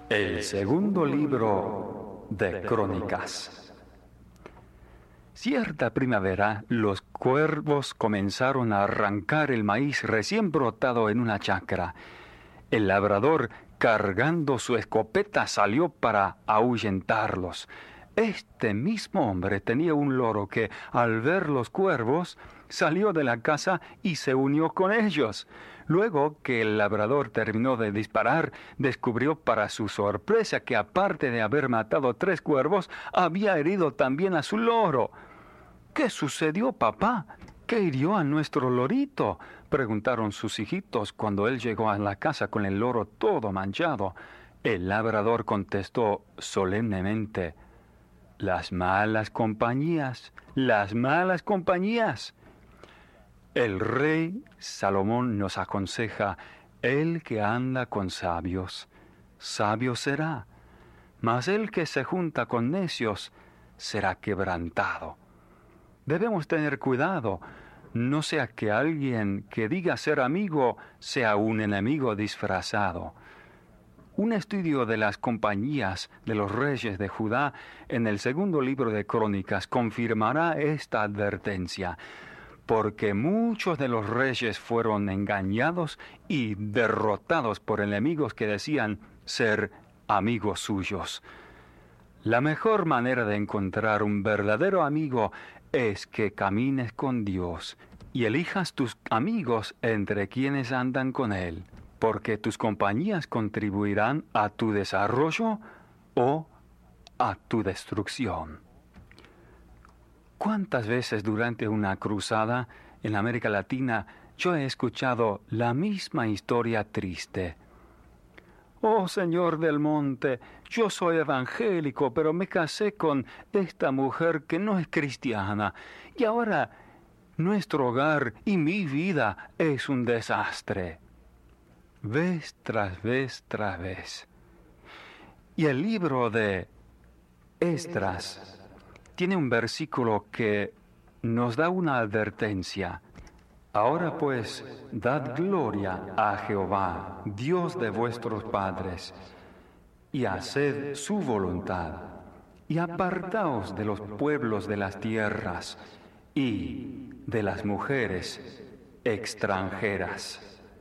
El segundo libro de Crónicas. Cierta primavera, los cuervos comenzaron a arrancar el maíz recién brotado en una chacra. El labrador, cargando su escopeta, salió para ahuyentarlos. Este mismo hombre tenía un loro que, al ver los cuervos, salió de la casa y se unió con ellos. Luego que el labrador terminó de disparar, descubrió para su sorpresa que aparte de haber matado 3 cuervos, había herido también a su loro. ¿Qué sucedió, papá? ¿Qué hirió a nuestro lorito?, preguntaron sus hijitos cuando él llegó a la casa con el loro todo manchado. El labrador contestó solemnemente: las malas compañías, las malas compañías. El rey Salomón nos aconseja: el que anda con sabios, sabio será, mas el que se junta con necios será quebrantado. Debemos tener cuidado, no sea que alguien que diga ser amigo sea un enemigo disfrazado. Un estudio de las compañías de los reyes de Judá en el segundo libro de Crónicas confirmará esta advertencia, porque muchos de los reyes fueron engañados y derrotados por enemigos que decían ser amigos suyos. La mejor manera de encontrar un verdadero amigo es que camines con Dios y elijas tus amigos entre quienes andan con Él, porque tus compañías contribuirán a tu desarrollo o a tu destrucción. ¿Cuántas veces durante una cruzada en América Latina yo he escuchado la misma historia triste? Oh, Señor del monte, yo soy evangélico, pero me casé con esta mujer que no es cristiana, y ahora nuestro hogar y mi vida es un desastre. Vez tras vez tras vez. Y el libro de Esdras tiene un versículo que nos da una advertencia. Ahora pues, dad gloria a Jehová, Dios de vuestros padres, y haced su voluntad, y apartaos de los pueblos de las tierras y de las mujeres extranjeras.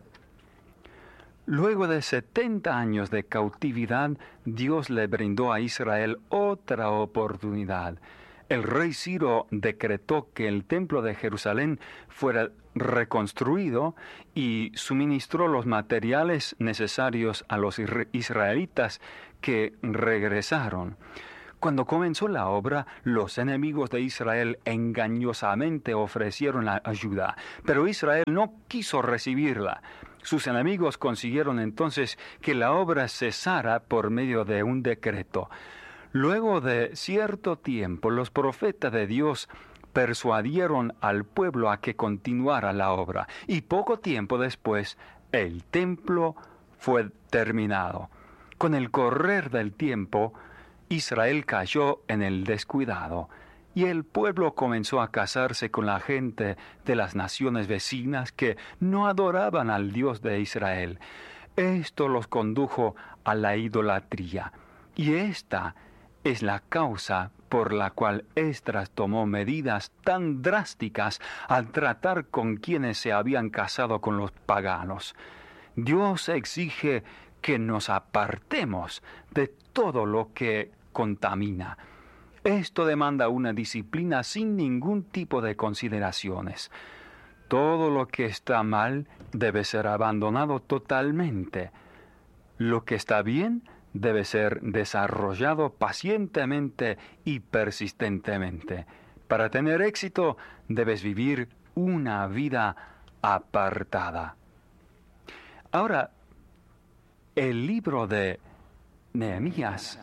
Luego de 70 años de cautividad, Dios le brindó a Israel otra oportunidad. El rey Ciro decretó que el templo de Jerusalén fuera reconstruido y suministró los materiales necesarios a los israelitas que regresaron. Cuando comenzó la obra, los enemigos de Israel engañosamente ofrecieron la ayuda, pero Israel no quiso recibirla. Sus enemigos consiguieron entonces que la obra cesara por medio de un decreto. Luego de cierto tiempo, los profetas de Dios persuadieron al pueblo a que continuara la obra, y poco tiempo después el templo fue terminado. Con el correr del tiempo, Israel cayó en el descuidado, y el pueblo comenzó a casarse con la gente de las naciones vecinas que no adoraban al Dios de Israel. Esto los condujo a la idolatría, y esta es la causa por la cual Esdras tomó medidas tan drásticas al tratar con quienes se habían casado con los paganos. Dios exige que nos apartemos de todo lo que contamina. Esto demanda una disciplina sin ningún tipo de consideraciones. Todo lo que está mal debe ser abandonado totalmente. Lo que está bien debe ser desarrollado pacientemente y persistentemente. Para tener éxito, debes vivir una vida apartada. Ahora, el libro de Nehemías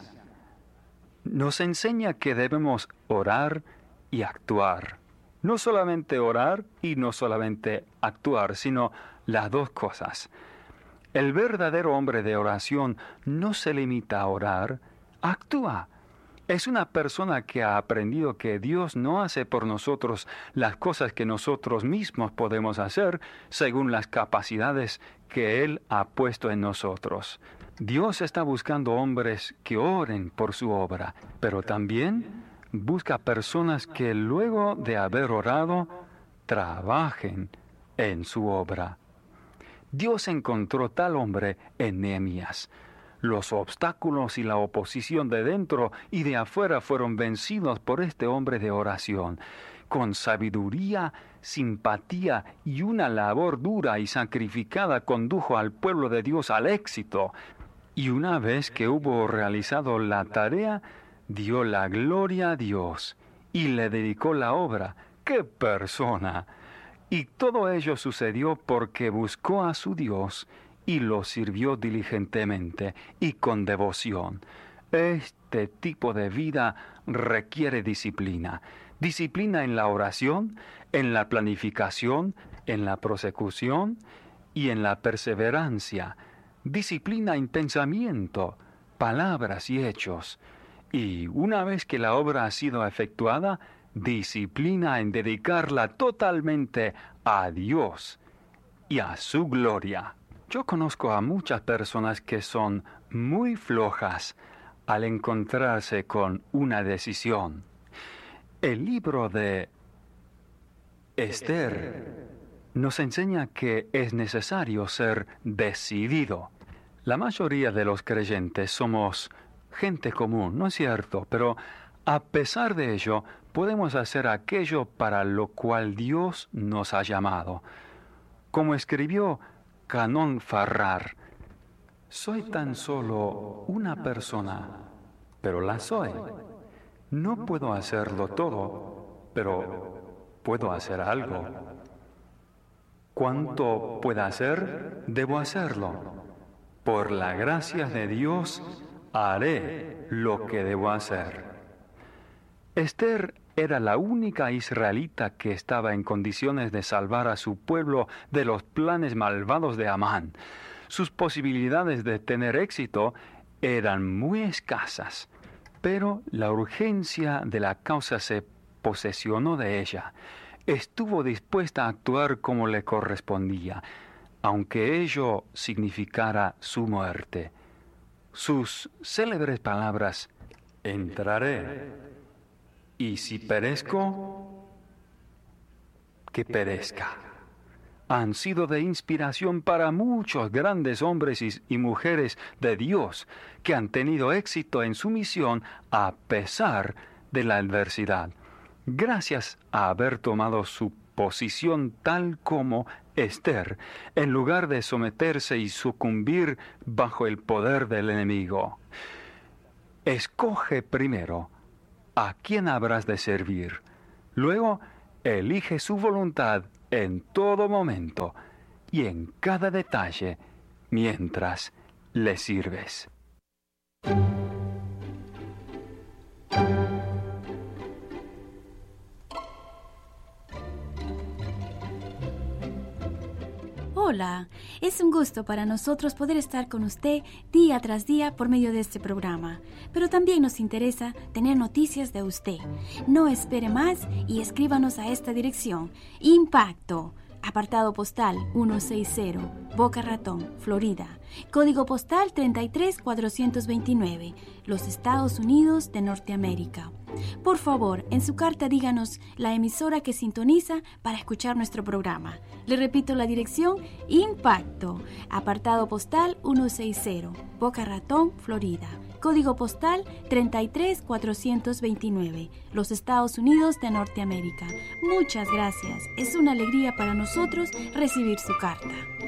nos enseña que debemos orar y actuar. No solamente orar y no solamente actuar, sino las dos cosas. El verdadero hombre de oración no se limita a orar, actúa. Es una persona que ha aprendido que Dios no hace por nosotros las cosas que nosotros mismos podemos hacer según las capacidades que Él ha puesto en nosotros. Dios está buscando hombres que oren por su obra, pero también busca personas que luego de haber orado, trabajen en su obra. Dios encontró tal hombre en Nehemías. Los obstáculos y la oposición de dentro y de afuera fueron vencidos por este hombre de oración. Con sabiduría, simpatía y una labor dura y sacrificada condujo al pueblo de Dios al éxito. Y una vez que hubo realizado la tarea, dio la gloria a Dios y le dedicó la obra. ¡Qué persona! Y todo ello sucedió porque buscó a su Dios y lo sirvió diligentemente y con devoción. Este tipo de vida requiere disciplina. Disciplina en la oración, en la planificación, en la prosecución y en la perseverancia. Disciplina en pensamiento, palabras y hechos. Y una vez que la obra ha sido efectuada, disciplina en dedicarla totalmente a Dios y a su gloria. Yo conozco a muchas personas que son muy flojas al encontrarse con una decisión. El libro de Esther nos enseña que es necesario ser decidido. La mayoría de los creyentes somos gente común, ¿no es cierto? Pero a pesar de ello, podemos hacer aquello para lo cual Dios nos ha llamado. Como escribió Canon Farrar, soy tan solo una persona, pero la soy. No puedo hacerlo todo, pero puedo hacer algo. Cuanto pueda hacer, debo hacerlo. Por la gracia de Dios, haré lo que debo hacer. Esther era la única israelita que estaba en condiciones de salvar a su pueblo de los planes malvados de Amán. Sus posibilidades de tener éxito eran muy escasas, pero la urgencia de la causa se posesionó de ella. Estuvo dispuesta a actuar como le correspondía, aunque ello significara su muerte. Sus célebres palabras, entraré, y si perezco, que perezca, han sido de inspiración para muchos grandes hombres y mujeres de Dios que han tenido éxito en su misión a pesar de la adversidad, gracias a haber tomado su posición tal como Esther, en lugar de someterse y sucumbir bajo el poder del enemigo. Escoge primero a quién habrás de servir. Luego, elige su voluntad en todo momento y en cada detalle mientras le sirves. Hola, es un gusto para nosotros poder estar con usted día tras día por medio de este programa, pero también nos interesa tener noticias de usted. No espere más y escríbanos a esta dirección: Impacto, apartado postal 160, Boca Ratón, Florida, código postal 33429, los Estados Unidos de Norteamérica. Por favor, en su carta díganos la emisora que sintoniza para escuchar nuestro programa. Le repito la dirección: Impacto, apartado postal 160, Boca Ratón, Florida, código postal 33429, los Estados Unidos de Norteamérica. Muchas gracias. Es una alegría para nosotros recibir su carta.